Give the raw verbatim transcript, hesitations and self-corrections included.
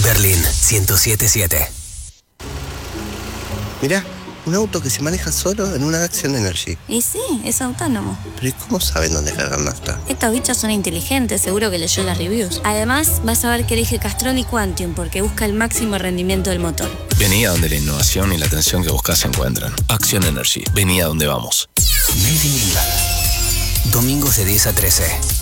Berlín ciento siete punto siete. Mirá, un auto que se maneja solo en una Action Energy. Y sí, es autónomo. Pero ¿y cómo saben dónde cargar nafta? Estos bichos son inteligentes, seguro que leyó las reviews. Además, vas a ver que elige Castrol y Quantium porque busca el máximo rendimiento del motor. Vení a donde la innovación y la atención que buscas se encuentran. Action Energy. Vení a donde vamos. Made in England. Domingos de diez a trece.